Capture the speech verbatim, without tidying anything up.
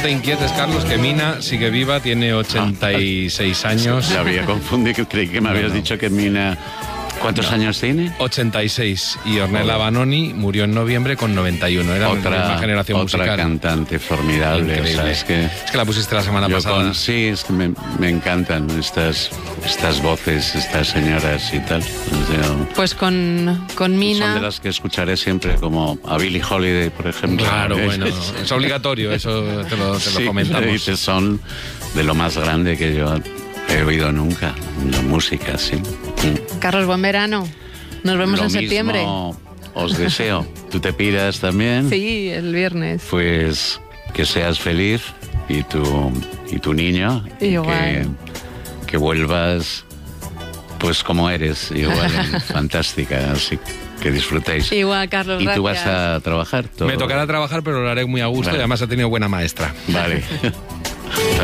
te inquietes, Carlos, que Mina sigue viva, tiene ochenta y seis años. Se había confundido, creí que me habías no, no. dicho que Mina... ¿Cuántos no. años tiene? ochenta y seis. Y Ornella Vanoni murió en noviembre con noventa y uno. Era otra, la misma generación otra musical. Otra cantante formidable. O sea, es, que es que la pusiste la semana pasada. Con, sí, es que me, me encantan estas, estas voces, estas señoras y tal. O sea, pues con, con Mina... Son de las que escucharé siempre, como a Billie Holiday, por ejemplo. Claro, bueno, es obligatorio, eso te lo, te lo sí, comentamos. Dices, son de lo más grande que yo he oído nunca, la música, sí. Carlos, buen verano. Nos vemos Lo en septiembre. Mismo os deseo. ¿Tú te piras también? Sí, el viernes. Pues que seas feliz y tu, y tu niño. Igual. Que, que vuelvas pues como eres, igual, fantástica, así que disfrutéis. Igual, Carlos, ¿Y gracias. tú vas a trabajar? Todo? Me tocará trabajar, pero lo haré muy a gusto, vale. Y además ha tenido buena maestra. Vale.